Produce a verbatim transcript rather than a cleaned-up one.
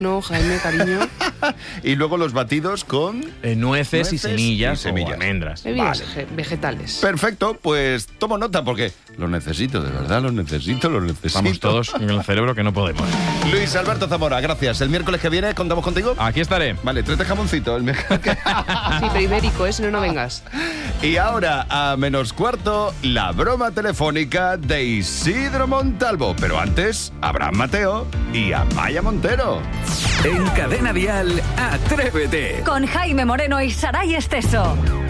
No, Jaime, cariño. Y luego los batidos con... Eh, nueces, Nueces y semillas, y semillas. o almendras. Bebidas Vale. ge- vegetales. Perfecto, pues tomo nota porque lo necesito, de verdad, lo necesito, lo necesito. Vamos todos con el cerebro que no podemos. Luis Alberto Zamora, gracias. El miércoles que viene contamos contigo. Aquí estaré. Vale, tráete jamoncito. El mejor que... Sí, pero ibérico, ¿eh? Si no, no vengas. Y ahora, a menos cuarto, la broma telefónica de Isidro Montalvo. Pero antes, Abraham Mateo y Amaya Montero. En Cadena Dial, Atrévete. Con Jaime Moreno y Saray Esteso.